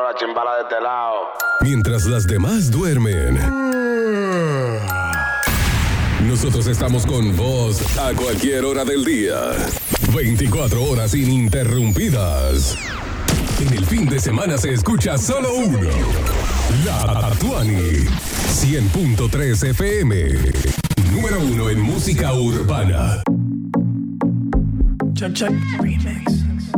la chimbala de este lado. Mientras las demás duermen, nosotros estamos con vos a cualquier hora del día. 24 horas ininterrumpidas. En el fin de semana se escucha solo uno. La Tuani. 100.3 FM. Número 1 en música urbana. Check, check. Remix.